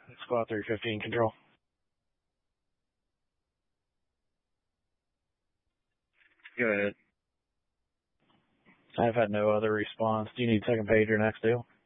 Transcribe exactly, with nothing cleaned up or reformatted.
Squad three fifteen, control. Go ahead. I've had no other response. Do you need second pager next deal?